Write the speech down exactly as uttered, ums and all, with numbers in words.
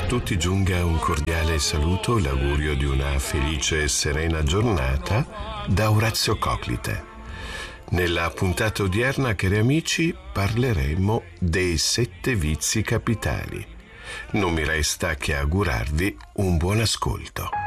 tutti giunga un cordiale saluto, l'augurio di una felice e serena giornata da Orazio Coclite. Nella puntata odierna, cari amici, parleremo dei sette vizi capitali. Non mi resta che augurarvi un buon ascolto.